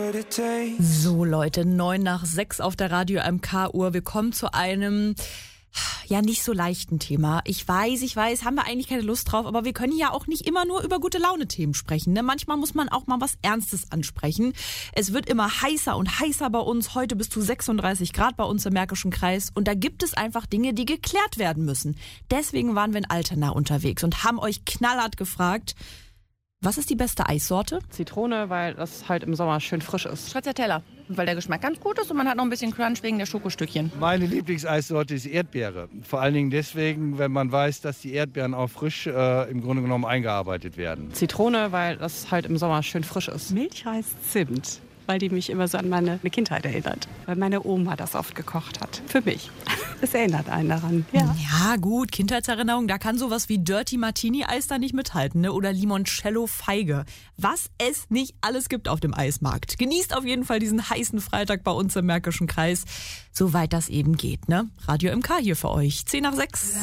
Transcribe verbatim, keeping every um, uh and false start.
So Leute, neun nach sechs auf der Radio M K-Uhr. Wir kommen zu einem, ja, nicht so leichten Thema. Ich weiß, ich weiß, haben wir eigentlich keine Lust drauf, aber wir können ja auch nicht immer nur über gute Laune-Themen sprechen. Ne? Manchmal muss man auch mal was Ernstes ansprechen. Es wird immer heißer und heißer bei uns. Heute bis zu sechsunddreißig Grad bei uns im Märkischen Kreis. Und da gibt es einfach Dinge, die geklärt werden müssen. Deswegen waren wir in Altena unterwegs und haben euch knallhart gefragt, was ist die beste Eissorte? Zitrone, weil das halt im Sommer schön frisch ist. Stracciatella, weil der Geschmack ganz gut ist und man hat noch ein bisschen Crunch wegen der Schokostückchen. Meine Lieblingseissorte ist Erdbeere. Vor allen Dingen deswegen, wenn man weiß, dass die Erdbeeren auch frisch äh, im Grunde genommen eingearbeitet werden. Zitrone, weil das halt im Sommer schön frisch ist. Milchreis Zimt, weil die mich immer so an meine Kindheit erinnert. Weil meine Oma das oft gekocht hat. Für mich. Es erinnert einen daran. Ja, ja gut, Kindheitserinnerung, da kann sowas wie Dirty Martini Eis da nicht mithalten, ne? Oder Limoncello Feige. Was es nicht alles gibt auf dem Eismarkt. Genießt auf jeden Fall diesen heißen Freitag bei uns im Märkischen Kreis, soweit das eben geht, ne? Radio M K hier für euch. zehn nach sechs.